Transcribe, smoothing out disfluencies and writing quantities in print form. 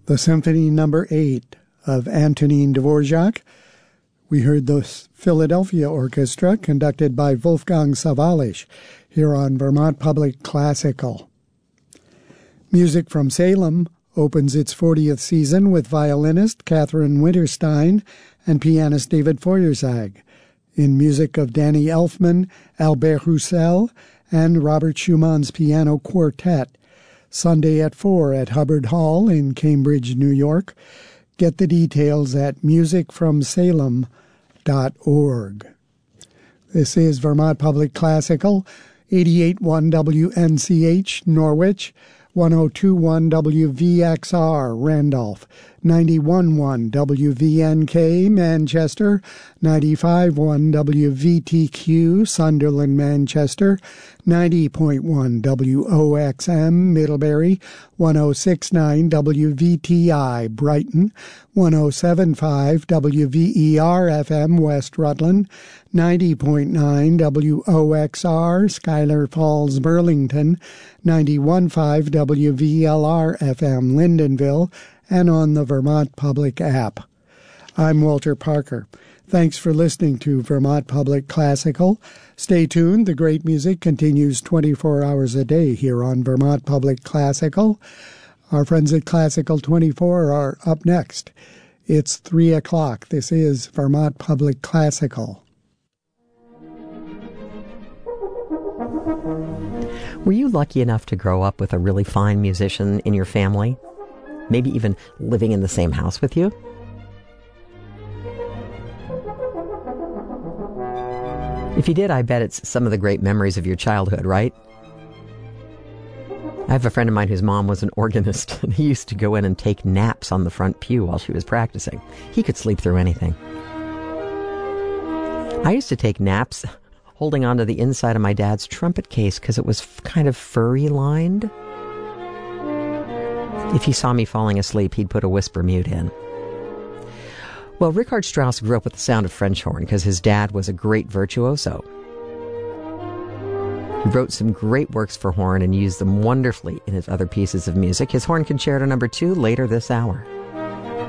the Symphony No. 8 of Antonin Dvorak. We heard the Philadelphia Orchestra, conducted by Wolfgang Sawallisch, here on Vermont Public Classical. Music from Salem opens its 40th season with violinist Catherine Winterstein and pianist David Feuerzag, in music of Danny Elfman, Albert Roussel, and Robert Schumann's Piano Quartet, Sunday at 4 at Hubbard Hall in Cambridge, New York. Get the details at musicfromsalem.org. This is Vermont Public Classical, 88.1 WNCH, Norwich, 102.1 WVXR, Randolph, 91.1 WVNK, Manchester, 95.1 WVTQ, Sunderland, Manchester, 90.1 WOXM, Middlebury, 106.9 WVTI, Brighton, 107.5 WVER-FM, West Rutland, 90.9 WOXR, Schuyler Falls, Burlington, 91.5 WVLR-FM, Lyndonville, and on the Vermont Public app. I'm Walter Parker. Thanks for listening to Vermont Public Classical. Stay tuned. The great music continues 24 hours a day here on Vermont Public Classical. Our friends at Classical 24 are up next. It's 3 o'clock. This is Vermont Public Classical. Were you lucky enough to grow up with a really fine musician in your family? Maybe even living in the same house with you? If you did, I bet it's some of the great memories of your childhood, right? I have a friend of mine whose mom was an organist, and he used to go in and take naps on the front pew while she was practicing. He could sleep through anything. I used to take naps holding onto the inside of my dad's trumpet case because it was kind of furry-lined. If he saw me falling asleep, he'd put a whisper mute in. Well, Richard Strauss grew up with the sound of French horn because his dad was a great virtuoso. He wrote some great works for horn and used them wonderfully in his other pieces of music. His Horn Concerto No. 2 later this hour.